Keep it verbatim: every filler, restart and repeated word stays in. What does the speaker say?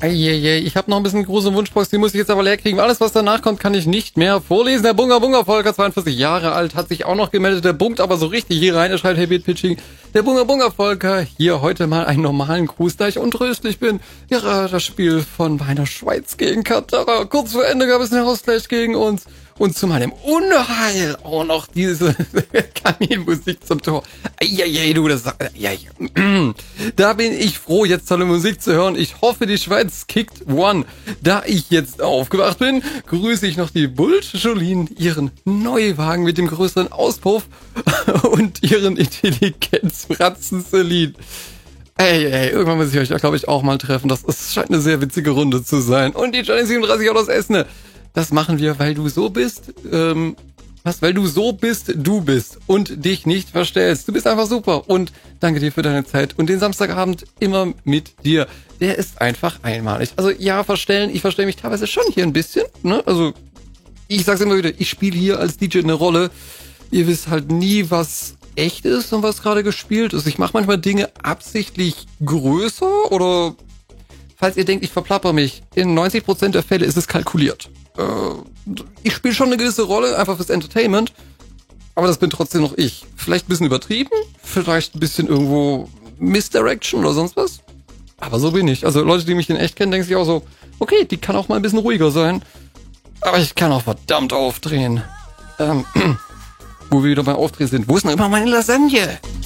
Eieiei, ich habe noch ein bisschen große Wunschbox, die muss ich jetzt aber leer kriegen. Alles, was danach kommt, kann ich nicht mehr vorlesen. Der Bunga Bunga Volker, zweiundvierzig Jahre alt, hat sich auch noch gemeldet. Der bunkt aber so richtig hier rein. Er schreibt, hey Beatpitching. Der Bunga Bunga Volker, hier heute mal einen normalen Gruß, da ich untröstlich bin. Ja, das Spiel von meiner Schweiz gegen Katar. Kurz vor Ende gab es einen Ausgleich gegen uns. Und zu meinem Unheil auch noch diese Kaninmusik zum Tor. Eieiei, du, das... Ja, da bin ich froh, jetzt tolle Musik zu hören. Ich hoffe, die Schweiz kickt one. Da ich jetzt aufgewacht bin, grüße ich noch die Bulsch-Jolien, ihren Neuwagen mit dem größeren Auspuff und ihren Intelligenzbratzen Celine. Ey, ey, irgendwann muss ich euch, glaube ich, auch mal treffen. Das ist, scheint eine sehr witzige Runde zu sein. Und die Johnny siebenunddreißig auch aus Essen. Das machen wir, weil du so bist, ähm, was, weil du so bist, du bist und dich nicht verstellst. Du bist einfach super und danke dir für deine Zeit und den Samstagabend immer mit dir. Der ist einfach einmalig. Also ja, verstellen, ich verstelle mich teilweise schon hier ein bisschen, ne? Also ich sag's immer wieder, ich spiele hier als D J eine Rolle. Ihr wisst halt nie, was echt ist und was gerade gespielt ist. Ich mache manchmal Dinge absichtlich größer oder falls ihr denkt, ich verplapper mich, in neunzig Prozent der Fälle ist es kalkuliert. Ich spiele schon eine gewisse Rolle, einfach fürs Entertainment, aber das bin trotzdem noch ich. Vielleicht ein bisschen übertrieben, vielleicht ein bisschen irgendwo Misdirection oder sonst was, aber so bin ich. Also Leute, die mich in echt kennen, denken sich auch so, okay, die kann auch mal ein bisschen ruhiger sein, aber ich kann auch verdammt aufdrehen. Ähm, wo wir wieder beim Aufdrehen sind, wo ist denn immer meine Lasagne?